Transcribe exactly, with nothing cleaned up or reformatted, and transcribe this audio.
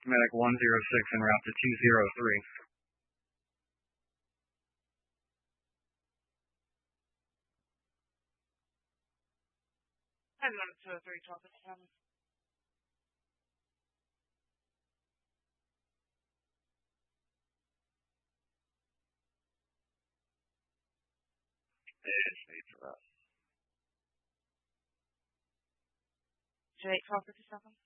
Medic one zero six en route to two zero three. And then two oh three, twelve fifty-seven. Two eight, twelve fifty-seven.